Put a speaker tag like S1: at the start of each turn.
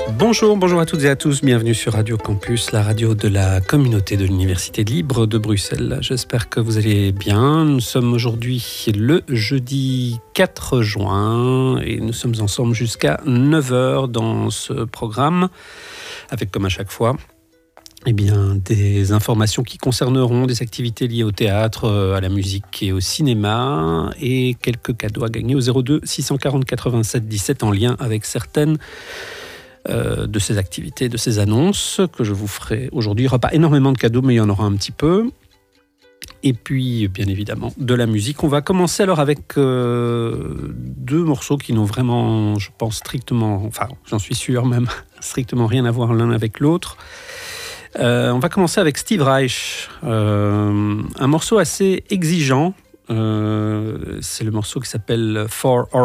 S1: Bonjour à toutes et à tous, bienvenue sur Radio Campus, la radio de la communauté de l'Université libre de Bruxelles. J'espère que vous allez bien. Nous sommes aujourd'hui le jeudi 4 juin et nous sommes ensemble jusqu'à 9h dans ce programme, avec comme à chaque fois des informations qui concerneront des activités liées au théâtre, à la musique et au cinéma, et quelques cadeaux à gagner au 02 640 87 17 en lien avec certaines de ces activités, de ces annonces que je vous ferai aujourd'hui. Il n'y aura pas énormément de cadeaux, mais il y en aura un petit peu. Et puis, bien évidemment, de la musique. On va commencer alors avec deux morceaux qui n'ont vraiment, je pense, j'en suis sûr même, strictement rien à voir l'un avec l'autre. On va commencer avec Steve Reich, un morceau assez exigeant. C'est le morceau qui s'appelle For